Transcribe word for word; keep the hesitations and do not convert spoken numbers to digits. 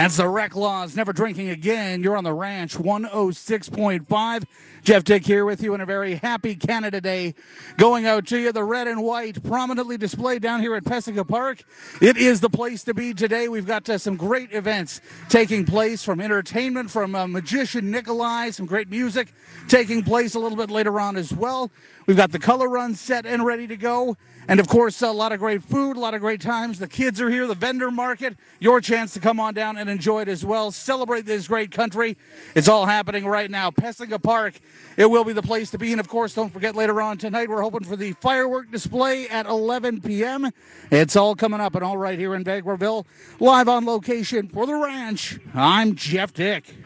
That's the Rec Laws, Never Drinking Again. You're on the Ranch, one oh six point five. Jeff Dick here with you on a very happy Canada Day going out to you. The red and white prominently displayed down here at Pesica Park. It is the place to be today. We've got uh, some great events taking place, from entertainment from uh, magician Nikolai, some great music taking place a little bit later on as well. We've got the color run set and ready to go. And, of course, a lot of great food, a lot of great times. The kids are here, the vendor market, your chance to come on down and enjoy it as well. Celebrate this great country. It's all happening right now. Pesica Park, it will be the place to be. And, of course, don't forget later on tonight, we're hoping for the firework display at eleven p.m. It's all coming up and all right here in Vegreville. Live on location for the Ranch, I'm Jeff Dick.